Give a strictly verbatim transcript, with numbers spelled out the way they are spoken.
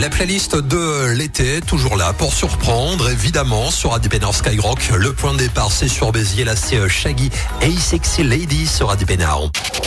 La playlist de l'été, toujours là pour surprendre, évidemment, sur Radio Pénard Skyrock. Le point de départ, c'est sur Béziers. Là, c'est Shaggy et Sexy Lady sur Radio Pénard.